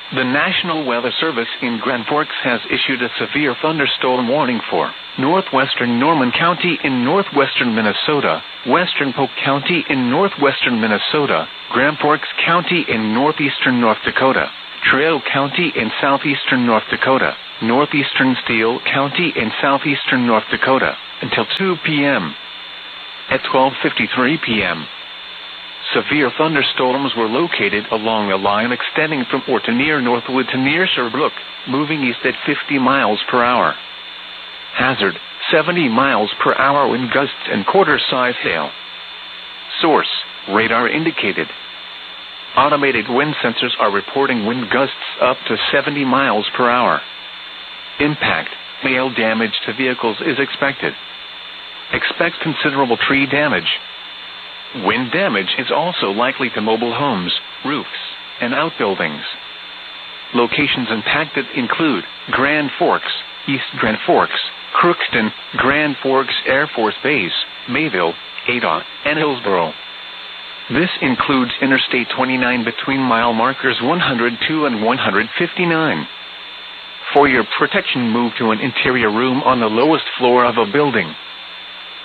The National Weather Service in Grand Forks has issued a severe thunderstorm warning for northwestern Norman County in northwestern Minnesota, western Polk County in northwestern Minnesota, Grand Forks County in northeastern North Dakota, Trail County in southeastern North Dakota, northeastern Steele County in southeastern North Dakota, until 2 p.m. At 12:53 p.m., severe thunderstorms were located along a line extending from or to near Northwood to near Sherbrooke, moving east at 50 miles per hour. Hazard, 70 miles per hour wind gusts and quarter-size hail. Source, radar indicated. Automated wind sensors are reporting wind gusts up to 70 miles per hour. Impact, hail damage to vehicles is expected. Expect considerable tree damage. Wind damage is also likely to mobile homes, roofs, and outbuildings. Locations impacted include Grand Forks, East Grand Forks, Crookston, Grand Forks Air Force Base, Mayville, Ada, and Hillsboro. This includes Interstate 29 between mile markers 102 and 159. For your protection, move to an interior room on the lowest floor of a building.